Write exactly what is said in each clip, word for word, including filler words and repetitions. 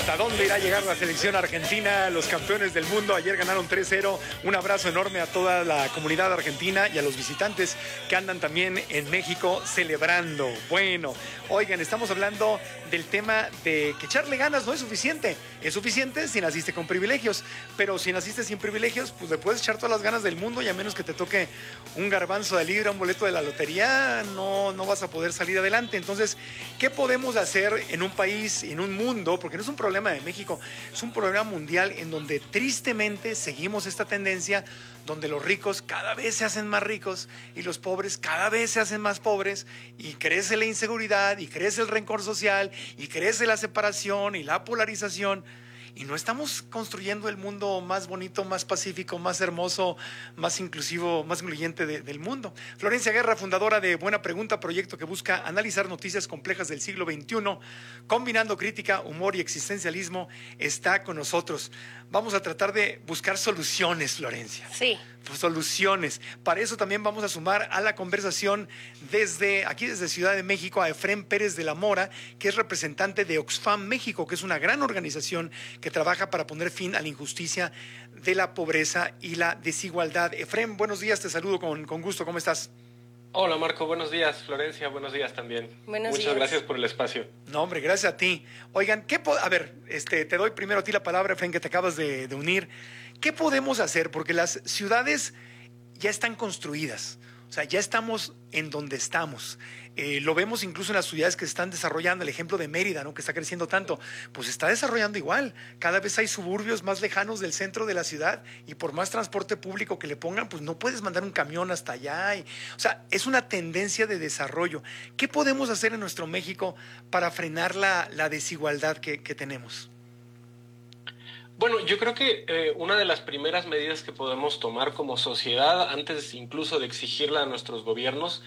¿Hasta dónde irá a llegar la selección argentina? Los campeones del mundo ayer ganaron tres cero. Un abrazo enorme a toda la comunidad argentina y a los visitantes que andan también en México celebrando. Bueno, oigan, estamos hablando del tema de que echarle ganas no es suficiente. Es suficiente si naciste con privilegios, pero si naciste sin privilegios, pues le puedes echar todas las ganas del mundo y a menos que te toque un garbanzo de libra, un boleto de la lotería, no, no vas a poder salir adelante. Entonces, ¿qué podemos hacer en un país, en un mundo? Porque no es un problema de México, es un problema mundial en donde tristemente seguimos esta tendencia donde los ricos cada vez se hacen más ricos y los pobres cada vez se hacen más pobres y crece la inseguridad y crece el rencor social y crece la separación y la polarización. Y no estamos construyendo el mundo más bonito, más pacífico, más hermoso, más inclusivo, más incluyente de, del mundo. Florencia Guerra, fundadora de Buena Pregunta, proyecto que busca analizar noticias complejas del siglo veintiuno, combinando crítica, humor y existencialismo, está con nosotros. Vamos a tratar de buscar soluciones, Florencia. Sí. Soluciones. Para eso también vamos a sumar a la conversación desde aquí, desde Ciudad de México, a Efrén Pérez de la Mora, que es representante de Oxfam México, que es una gran organización que trabaja para poner fin a la injusticia de la pobreza y la desigualdad. Efrén, buenos días, te saludo con, con gusto, ¿cómo estás? Hola Marco, buenos días. Florencia, buenos días también. Buenos Muchas días. gracias por el espacio. No, hombre, gracias a ti. Oigan, ¿qué po- a ver, este, te doy primero a ti la palabra, Efrén, que te acabas de, de unir. ¿Qué podemos hacer? Porque las ciudades ya están construidas. O sea, ya estamos en donde estamos. Eh, lo vemos incluso en las ciudades que se están desarrollando. El ejemplo de Mérida, ¿no? Que está creciendo tanto. Pues se está desarrollando igual. Cada vez hay suburbios más lejanos del centro de la ciudad y por más transporte público que le pongan, pues no puedes mandar un camión hasta allá. Y, o sea, es una tendencia de desarrollo. ¿Qué podemos hacer en nuestro México para frenar la, la desigualdad que, que tenemos? Bueno, yo creo que eh, una de las primeras medidas que podemos tomar como sociedad, antes incluso de exigirla a nuestros gobiernos,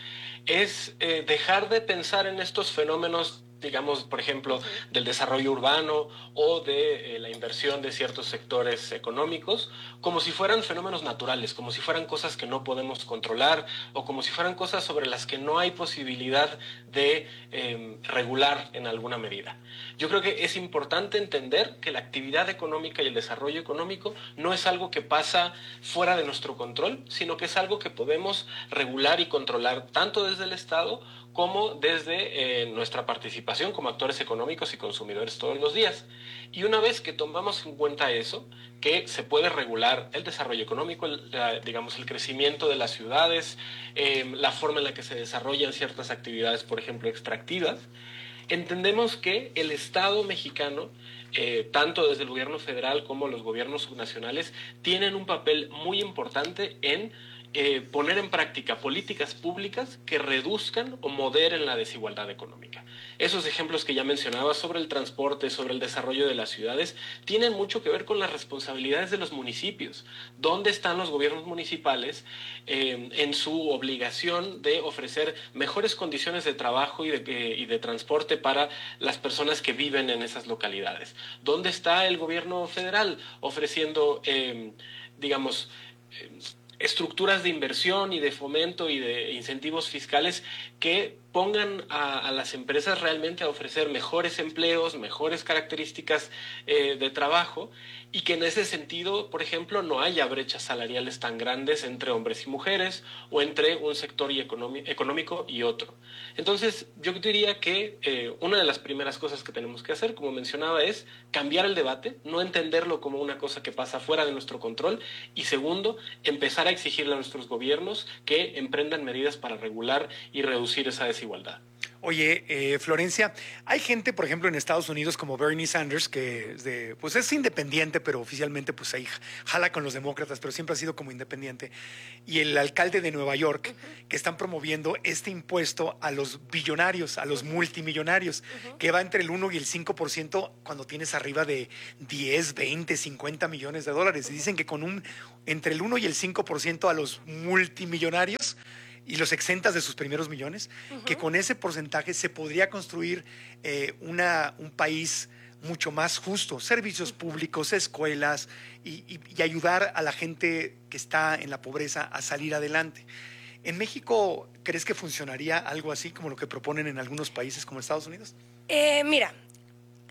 es eh, dejar de pensar en estos fenómenos, digamos, por ejemplo, del desarrollo urbano o de eh, la inversión de ciertos sectores económicos, como si fueran fenómenos naturales, como si fueran cosas que no podemos controlar o como si fueran cosas sobre las que no hay posibilidad de eh, regular en alguna medida. Yo creo que es importante entender que la actividad económica y el desarrollo económico no es algo que pasa fuera de nuestro control, sino que es algo que podemos regular y controlar tanto desde el Estado como desde eh, nuestra participación como actores económicos y consumidores todos los días. Y una vez que tomamos en cuenta eso, que se puede regular el desarrollo económico, el, la, digamos, el crecimiento de las ciudades, eh, la forma en la que se desarrollan ciertas actividades, por ejemplo, extractivas, entendemos que el Estado mexicano, eh, tanto desde el gobierno federal como los gobiernos subnacionales, tienen un papel muy importante en Eh, poner en práctica políticas públicas que reduzcan o moderen la desigualdad económica. Esos ejemplos que ya mencionaba sobre el transporte, sobre el desarrollo de las ciudades, tienen mucho que ver con las responsabilidades de los municipios. ¿Dónde están los gobiernos municipales eh, en su obligación de ofrecer mejores condiciones de trabajo y de, eh, y de transporte para las personas que viven en esas localidades? ¿Dónde está el gobierno federal ofreciendo, eh, digamos, eh, estructuras de inversión y de fomento y de incentivos fiscales que pongan a, a las empresas realmente a ofrecer mejores empleos, mejores características eh, de trabajo y que en ese sentido, por ejemplo, no haya brechas salariales tan grandes entre hombres y mujeres o entre un sector y económico y otro? Entonces, yo diría que eh, una de las primeras cosas que tenemos que hacer, como mencionaba, es cambiar el debate, no entenderlo como una cosa que pasa fuera de nuestro control y segundo, empezar a exigirle a nuestros gobiernos que emprendan medidas para regular y reducir esa desigualdad. Oye, eh, Florencia, hay gente, por ejemplo, en Estados Unidos como Bernie Sanders, que es, de, pues es independiente, pero oficialmente pues ahí jala con los demócratas, pero siempre ha sido como independiente. Y el alcalde de Nueva York, uh-huh. que están promoviendo este impuesto a los billonarios, a los uh-huh. multimillonarios, uh-huh. que va entre el uno y el cinco por ciento cuando tienes arriba de diez, veinte, cincuenta millones de dólares. Uh-huh. Y dicen que con un entre el uno y el cinco por ciento a los multimillonarios y los exentas de sus primeros millones, uh-huh. que con ese porcentaje se podría construir eh, una, un país mucho más justo, servicios uh-huh. públicos, escuelas y, y, y ayudar a la gente que está en la pobreza a salir adelante. ¿En México crees que funcionaría algo así como lo que proponen en algunos países como Estados Unidos? Eh, mira,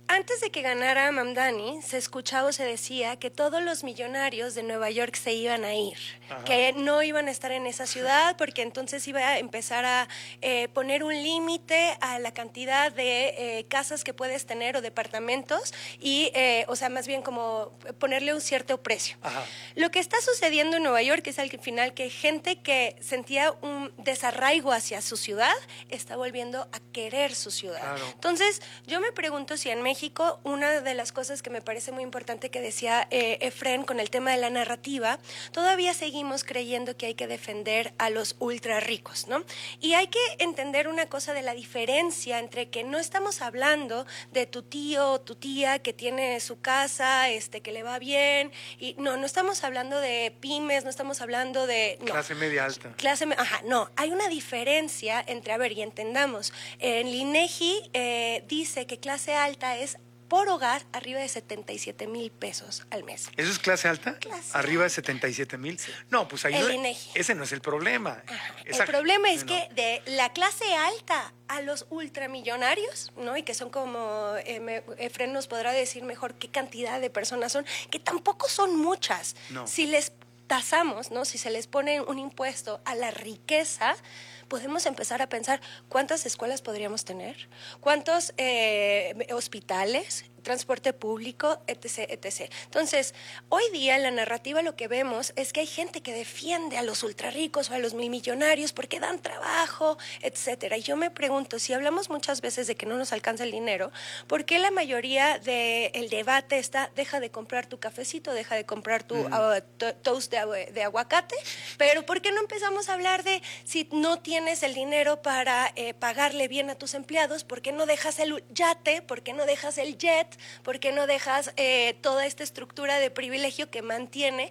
Antes de que ganara Mamdani, se escuchaba o se decía que todos los millonarios de Nueva York se iban a ir, Ajá. que no iban a estar en esa ciudad porque entonces iba a empezar a eh, poner un límite a la cantidad de eh, casas que puedes tener o departamentos y, eh, o sea, más bien como ponerle un cierto precio. Ajá. Lo que está sucediendo en Nueva York es al final que gente que sentía un desarraigo hacia su ciudad está volviendo a querer su ciudad. Claro. Entonces, yo me pregunto si en México México, una de las cosas que me parece muy importante que decía eh, Efren con el tema de la narrativa, todavía seguimos creyendo que hay que defender a los ultra ricos, ¿no? Y hay que entender una cosa de la diferencia entre que no estamos hablando de tu tío o tu tía que tiene su casa, este, que le va bien, y no, no estamos hablando de pymes, no estamos hablando de... No. Clase media alta. Clase, ajá, no, hay una diferencia entre, a ver, y entendamos, en el INEGI eh, dice que clase alta es por hogar arriba de setenta y siete mil pesos al mes. ¿Eso es clase alta? Clase ¿Arriba de setenta y siete mil? Sí. No, pues ahí el no, INEGI. Ese no es el problema. Esa, el problema es no. que de la clase alta a los ultramillonarios, ¿no? Y que son como, eh, Efren nos podrá decir mejor qué cantidad de personas son, que tampoco son muchas. No. Si les tasamos, ¿no? Si se les pone un impuesto a la riqueza, podemos empezar a pensar cuántas escuelas podríamos tener, cuántos eh, hospitales, transporte público, etc, etcétera. Entonces, hoy día en la narrativa lo que vemos es que hay gente que defiende a los ultrarricos o a los milmillonarios porque dan trabajo, etcétera. Y yo me pregunto, si hablamos muchas veces de que no nos alcanza el dinero, ¿por qué la mayoría del debate está, deja de comprar tu cafecito, deja de comprar tu mm. uh, to toast de, de aguacate? Pero ¿por qué no empezamos a hablar de si no tienes el dinero para eh, pagarle bien a tus empleados? ¿Por qué no dejas el yate? ¿Por qué no dejas el jet? ¿Por qué no dejas eh, toda esta estructura de privilegio que mantiene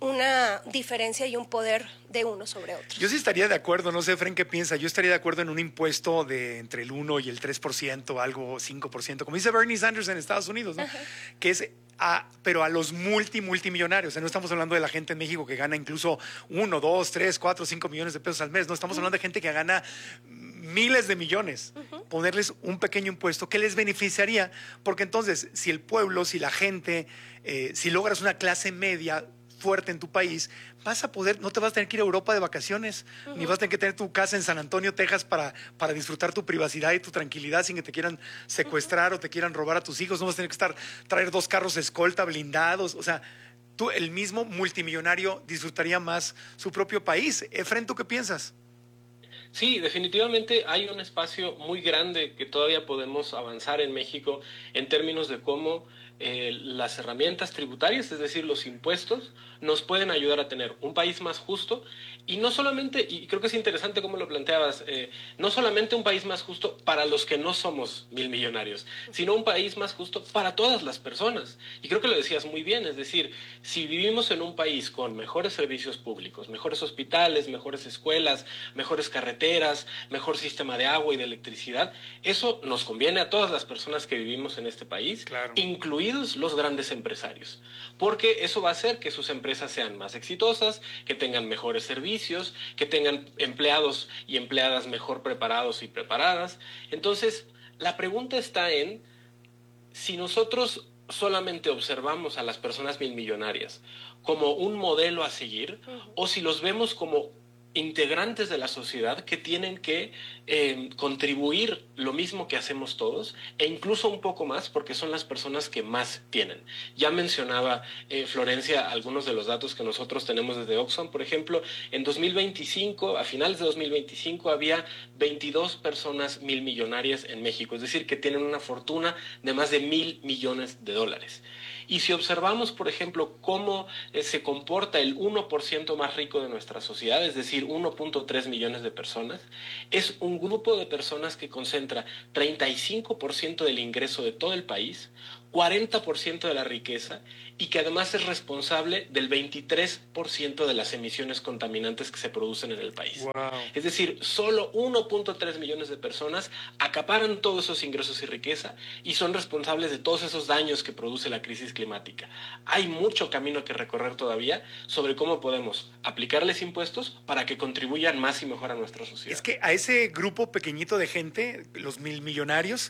una diferencia y un poder de uno sobre otro? Yo sí estaría de acuerdo, no sé, Efren, ¿qué piensa? Yo estaría de acuerdo en un impuesto de entre el uno y el tres por ciento, algo cinco por ciento, como dice Bernie Sanders en Estados Unidos, ¿no? Ajá. Que es... A, pero a los multi, multimillonarios. O sea, no estamos hablando de la gente en México que gana incluso uno, dos, tres, cuatro, cinco millones de pesos al mes. No, estamos uh-huh. hablando de gente que gana miles de millones. Uh-huh. Ponerles un pequeño impuesto que les beneficiaría, porque entonces, si el pueblo, si la gente, eh, si logras una clase media fuerte en tu país, vas a poder, no te vas a tener que ir a Europa de vacaciones, uh-huh. ni vas a tener que tener tu casa en San Antonio, Texas para, para disfrutar tu privacidad y tu tranquilidad sin que te quieran secuestrar uh-huh. o te quieran robar a tus hijos. No vas a tener que estar, traer dos carros escolta blindados. O sea, tú, el mismo multimillonario disfrutaría más su propio país. Efren, ¿tú qué piensas? Sí, definitivamente hay un espacio muy grande que todavía podemos avanzar en México en términos de cómo eh, las herramientas tributarias, es decir, los impuestos, nos pueden ayudar a tener un país más justo y no solamente, y creo que es interesante cómo lo planteabas, eh, no solamente un país más justo para los que no somos mil millonarios, sino un país más justo para todas las personas. Y creo que lo decías muy bien, es decir, si vivimos en un país con mejores servicios públicos, mejores hospitales, mejores escuelas, mejores carreteras, mejor sistema de agua y de electricidad, eso nos conviene a todas las personas que vivimos en este país, claro. incluidos los grandes empresarios, porque eso va a hacer que sus empresas sean más exitosas, que tengan mejores servicios, que tengan empleados y empleadas mejor preparados y preparadas. Entonces, la pregunta está en si nosotros solamente observamos a las personas milmillonarias como un modelo a seguir, uh-huh. o si los vemos como integrantes de la sociedad que tienen que eh, contribuir lo mismo que hacemos todos e incluso un poco más porque son las personas que más tienen. Ya mencionaba eh, Florencia algunos de los datos que nosotros tenemos desde Oxfam. Por ejemplo, en dos mil veinticinco, a finales de dos mil veinticinco, había veintidós personas mil millonarias en México, es decir, que tienen una fortuna de más de mil millones de dólares. Y si observamos, por ejemplo, cómo eh, se comporta el uno por ciento más rico de nuestra sociedad, es decir, uno punto tres millones de personas, es un grupo de personas que concentra treinta y cinco por ciento del ingreso de todo el país, cuarenta por ciento de la riqueza y que además es responsable del veintitrés por ciento de las emisiones contaminantes que se producen en el país. Wow. Es decir, solo uno punto tres millones de personas acaparan todos esos ingresos y riqueza y son responsables de todos esos daños que produce la crisis climática. Hay mucho camino que recorrer todavía sobre cómo podemos aplicarles impuestos para que contribuyan más y mejor a nuestra sociedad. Es que a ese grupo pequeñito de gente, los mil millonarios,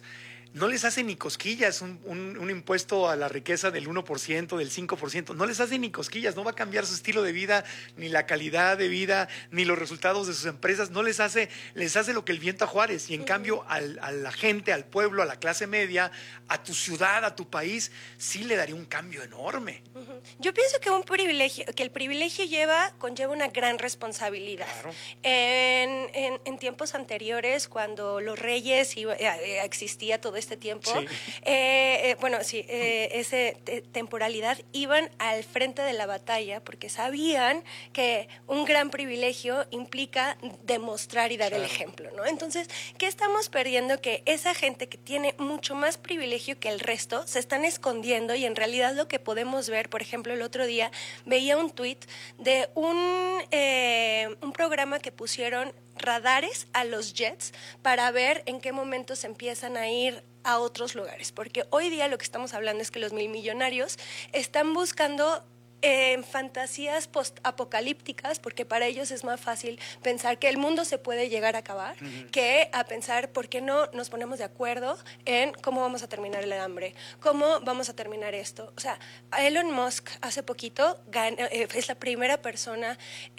no les hace ni cosquillas un, un, un impuesto a la riqueza del uno por ciento, del cinco por ciento, no les hace ni cosquillas, no va a cambiar su estilo de vida, ni la calidad de vida, ni los resultados de sus empresas, no les hace, les hace lo que el viento a Juárez. Y en uh-huh. cambio al, a la gente, al pueblo, a la clase media, a tu ciudad, a tu país, sí le daría un cambio enorme. Uh-huh. Yo pienso que un privilegio, que el privilegio lleva, conlleva una gran responsabilidad. Claro. En, en, en tiempos anteriores, cuando los reyes iba, eh, existía todo este tiempo, sí. eh, eh, bueno, sí, eh, esa te, temporalidad, iban al frente de la batalla porque sabían que un gran privilegio implica demostrar y dar claro. el ejemplo, ¿no? Entonces, ¿qué estamos perdiendo? Que esa gente que tiene mucho más privilegio que el resto se están escondiendo, y en realidad lo que podemos ver, por ejemplo, el otro día veía un tuit de un, eh, un programa que pusieron radares a los jets para ver en qué momento se empiezan a ir a otros lugares, porque hoy día lo que estamos hablando es que los mil millonarios están buscando en eh, fantasías post-apocalípticas, porque para ellos es más fácil pensar que el mundo se puede llegar a acabar, uh-huh. que a pensar por qué no nos ponemos de acuerdo en cómo vamos a terminar el hambre, cómo vamos a terminar esto. O sea, Elon Musk hace poquito gana, eh, es la primera persona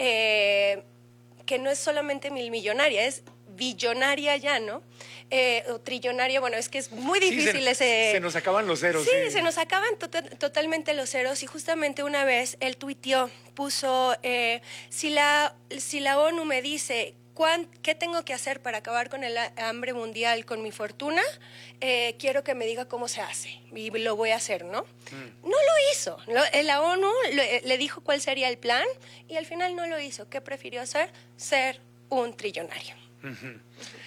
eh, que no es solamente mil millonaria, es billonaria ya, ¿no? Eh, o trillonaria, bueno, es que es muy difícil sí, se, ese... Se nos acaban los ceros. Sí, sí. se nos acaban to totalmente los ceros, y justamente una vez él tuiteó, puso, eh, si, la, si la ONU me dice qué tengo que hacer para acabar con el hambre mundial con mi fortuna, eh, quiero que me diga cómo se hace, y lo voy a hacer, ¿no? Mm. No lo hizo. Lo, la ONU le, le dijo cuál sería el plan, y al final no lo hizo. ¿Qué prefirió hacer? Ser un trillonario. Uh-huh.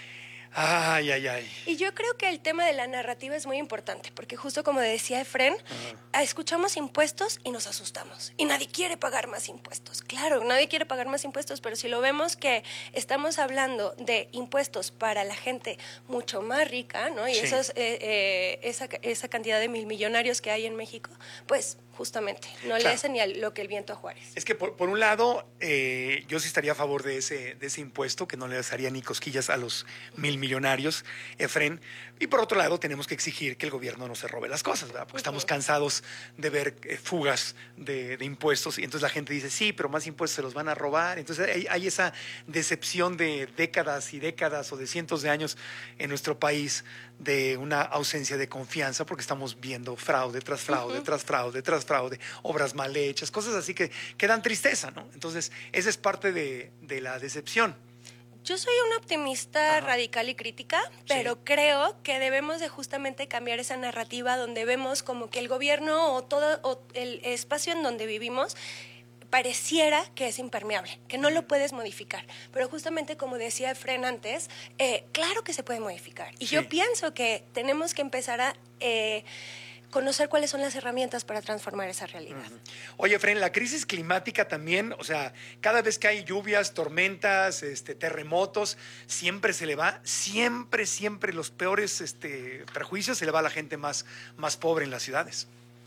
Ay, ay, ay. Y yo creo que el tema de la narrativa es muy importante, porque justo como decía Efren, uh-huh. escuchamos impuestos y nos asustamos. Y nadie quiere pagar más impuestos. Claro, nadie quiere pagar más impuestos, pero si lo vemos que estamos hablando de impuestos para la gente mucho más rica, ¿no? Y sí. esos, eh, eh, esa, esa cantidad de mil millonarios que hay en México, pues justamente, no claro. le hace ni a lo que el viento a Juárez. Es que por, por un lado, eh, yo sí estaría a favor de ese, de ese impuesto, que no le haría ni cosquillas a los mil millonarios, Efren. Y por otro lado, tenemos que exigir que el gobierno no se robe las cosas, ¿verdad? Porque uh-huh. estamos cansados de ver eh, fugas de, de impuestos, y entonces la gente dice, sí, pero más impuestos se los van a robar. Entonces hay, hay esa decepción de décadas y décadas o de cientos de años en nuestro país, de una ausencia de confianza, porque estamos viendo fraude tras fraude, uh-huh. tras fraude, tras fraude, obras mal hechas, cosas así que, que dan tristeza, ¿no? Entonces, esa es parte de, de la decepción. Yo soy una optimista Ajá. radical y crítica, pero sí. creo que debemos de justamente cambiar esa narrativa donde vemos como que el gobierno o todo o el espacio en donde vivimos pareciera que es impermeable, que no lo puedes modificar. Pero justamente como decía Efren antes, eh, claro que se puede modificar. Y sí. yo pienso que tenemos que empezar a eh, conocer cuáles son las herramientas para transformar esa realidad. Uh-huh. Oye, Efren, la crisis climática también, o sea, cada vez que hay lluvias, tormentas, este, terremotos, siempre se le va, siempre, siempre los peores este, perjuicios se le va a la gente más, más pobre en las ciudades.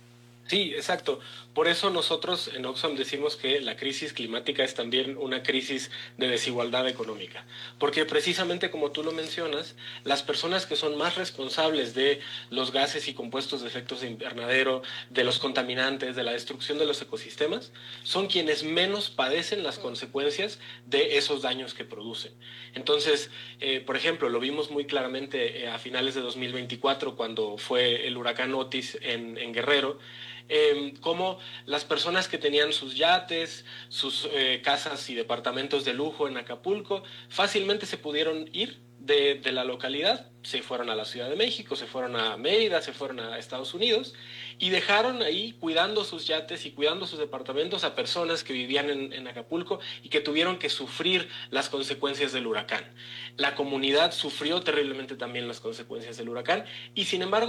Sí, exacto. Por eso nosotros en Oxfam decimos que la crisis climática es también una crisis de desigualdad económica. Porque precisamente como tú lo mencionas, las personas que son más responsables de los gases y compuestos de efectos de invernadero, de los contaminantes, de la destrucción de los ecosistemas, son quienes menos padecen las consecuencias de esos daños que producen. Entonces, eh, por ejemplo, lo vimos muy claramente eh, a finales de dos mil veinticuatro, cuando fue el huracán Otis en, en Guerrero, Eh, como las personas que tenían sus yates, sus eh, casas y departamentos de lujo en Acapulco, fácilmente se pudieron ir de, de la localidad, se fueron a la Ciudad de México, se fueron a Mérida, se fueron a Estados Unidos y dejaron ahí cuidando sus yates y cuidando sus departamentos a personas que vivían en, en Acapulco y que tuvieron que sufrir las consecuencias del huracán. La comunidad sufrió terriblemente también las consecuencias del huracán y sin embargo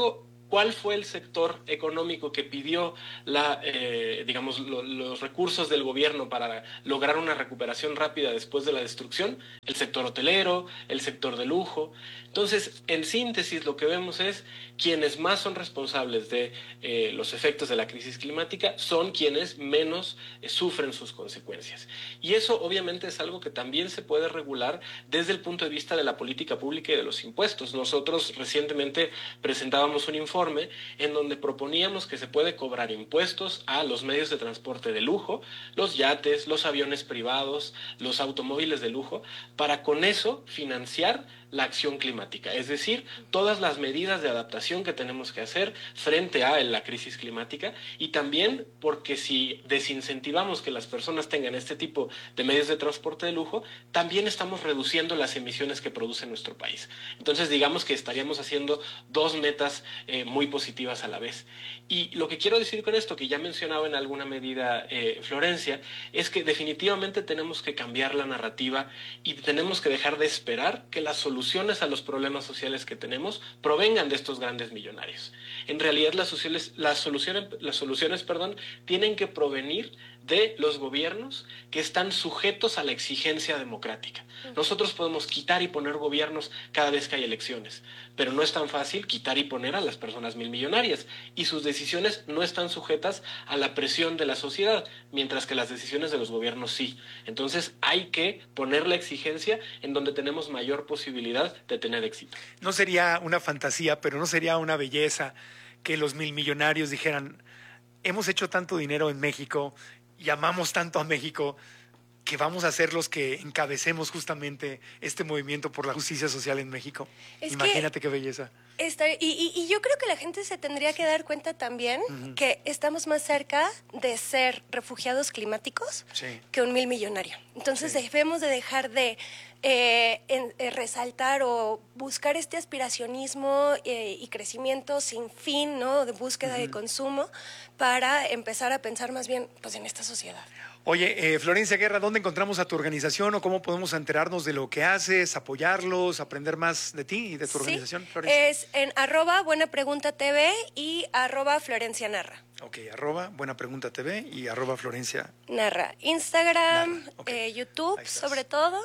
¿cuál fue el sector económico que pidió la, eh, digamos, lo, los recursos del gobierno para lograr una recuperación rápida después de la destrucción? El sector hotelero, el sector de lujo. Entonces, en síntesis, lo que vemos es quienes más son responsables de eh, los efectos de la crisis climática son quienes menos eh, sufren sus consecuencias. Y eso obviamente es algo que también se puede regular desde el punto de vista de la política pública y de los impuestos. Nosotros recientemente presentábamos un informe en donde proponíamos que se puede cobrar impuestos a los medios de transporte de lujo, los yates, los aviones privados, los automóviles de lujo, para con eso financiar la acción climática, es decir, todas las medidas de adaptación que tenemos que hacer frente a la crisis climática, y también porque si desincentivamos que las personas tengan este tipo de medios de transporte de lujo, también estamos reduciendo las emisiones que produce nuestro país. Entonces, digamos que estaríamos haciendo dos metas eh, muy positivas a la vez. Y lo que quiero decir con esto, que ya mencionaba en alguna medida eh, Florencia, es que definitivamente tenemos que cambiar la narrativa y tenemos que dejar de esperar que las soluciones soluciones a los problemas sociales que tenemos provengan de estos grandes millonarios. En realidad las soluciones, las soluciones, las soluciones perdón, tienen que provenir de los gobiernos que están sujetos a la exigencia democrática. Nosotros podemos quitar y poner gobiernos cada vez que hay elecciones, pero no es tan fácil quitar y poner a las personas mil millonarias, y sus decisiones no están sujetas a la presión de la sociedad, mientras que las decisiones de los gobiernos sí. Entonces hay que poner la exigencia en donde tenemos mayor posibilidad de tener éxito. No sería una fantasía, pero no sería una belleza que los mil millonarios dijeran: hemos hecho tanto dinero en México y amamos tanto a México que vamos a ser los que encabecemos justamente este movimiento por la justicia social en México. Es Imagínate qué belleza. Está, y, y, y yo creo que la gente se tendría que dar cuenta también uh-huh. que estamos más cerca de ser refugiados climáticos sí. que un mil millonario. Entonces sí. debemos de dejar de eh, en, eh, resaltar o buscar este aspiracionismo eh, y crecimiento sin fin, ¿no? De búsqueda uh-huh. de consumo, para empezar a pensar más bien pues, en esta sociedad. Oye, eh, Florencia Guerra, ¿dónde encontramos a tu organización o cómo podemos enterarnos de lo que haces, apoyarlos, aprender más de ti y de tu sí, organización, Florencia? Es en arroba Buena Pregunta T V y arroba Florencia Narra. Ok, arroba Buena Pregunta T V y arroba Florencia Narra. Instagram, Narra. Okay. eh, YouTube, sobre todo.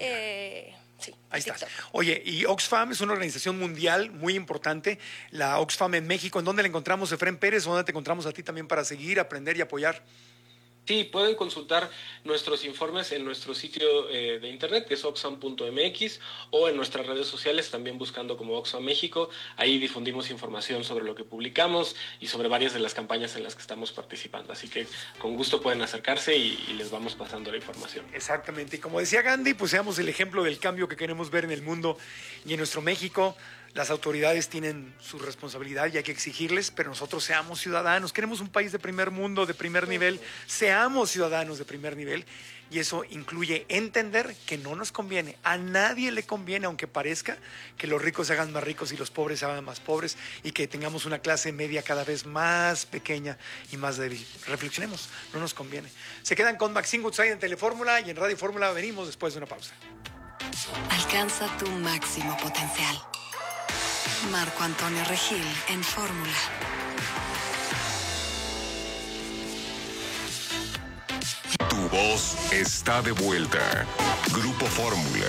Eh, sí, Ahí TikTok. Estás. Oye, y Oxfam es una organización mundial muy importante, la Oxfam en México. ¿En dónde la encontramos, Efrén Pérez? ¿O dónde te encontramos a ti también para seguir, aprender y apoyar? Sí, pueden consultar nuestros informes en nuestro sitio eh, de internet, que es oxfam punto m x, o en nuestras redes sociales, también buscando como Oxfam México. Ahí difundimos información sobre lo que publicamos y sobre varias de las campañas en las que estamos participando. Así que con gusto pueden acercarse y, y les vamos pasando la información. Exactamente. Y como decía Gandhi, pues seamos el ejemplo del cambio que queremos ver en el mundo y en nuestro México. Las autoridades tienen su responsabilidad y hay que exigirles, pero nosotros seamos ciudadanos. Queremos un país de primer mundo, de primer nivel. Seamos ciudadanos de primer nivel, y eso incluye entender que no nos conviene, a nadie le conviene, aunque parezca, que los ricos se hagan más ricos y los pobres se hagan más pobres, y que tengamos una clase media cada vez más pequeña y más débil. Reflexionemos, no nos conviene. Se quedan con Maxine Goodside en Telefórmula, y en Radio Fórmula venimos después de una pausa. Alcanza tu máximo potencial. Marco Antonio Regil en Fórmula. Tu voz está de vuelta. Grupo Fórmula.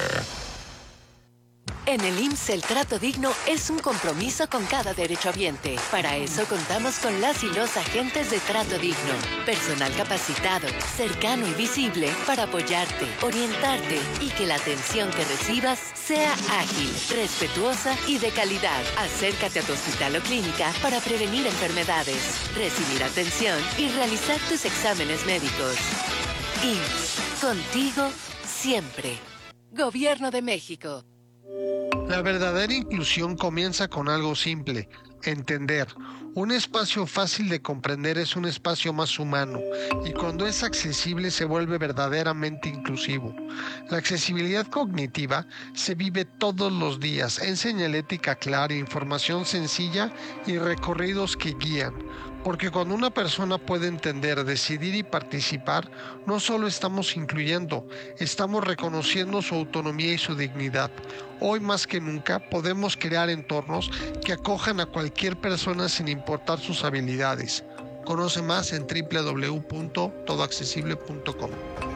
En el I M S S el trato digno es un compromiso con cada derechohabiente. Para eso contamos con las y los agentes de Trato Digno. Personal capacitado, cercano y visible para apoyarte, orientarte y que la atención que recibas sea ágil, respetuosa y de calidad. Acércate a tu hospital o clínica para prevenir enfermedades, recibir atención y realizar tus exámenes médicos. I M S S, contigo siempre. Gobierno de México. La verdadera inclusión comienza con algo simple: entender. Un espacio fácil de comprender es un espacio más humano y cuando es accesible se vuelve verdaderamente inclusivo. La accesibilidad cognitiva se vive todos los días en señalética clara, información sencilla y recorridos que guían. Porque cuando una persona puede entender, decidir y participar, no solo estamos incluyendo, estamos reconociendo su autonomía y su dignidad. Hoy más que nunca podemos crear entornos que acojan a cualquier persona sin importar sus habilidades. Conoce más en doble u doble u doble u punto todo accesible punto com.